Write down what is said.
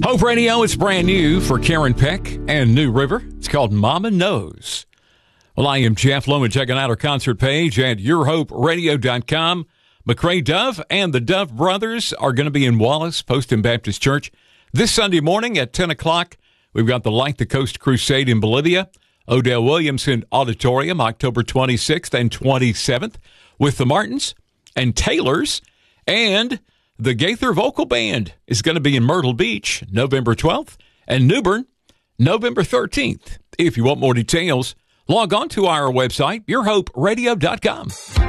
Hope Radio is brand new for Karen Peck and New River. It's called Mama Knows. Well, I am Jeff Loman. Checking out our concert page at yourhoperadio.com. McCrae Dove and the Dove Brothers are going to be in Wallace, Poston Baptist Church, this Sunday morning at 10 o'clock. We've got the Light the Coast Crusade in Bolivia, Odell Williamson Auditorium, October 26th and 27th, with the Martins and Taylors, and the Gaither Vocal Band is going to be in Myrtle Beach, November 12th, and New Bern, November 13th. If you want more details, log on to our website, yourhoperadio.com.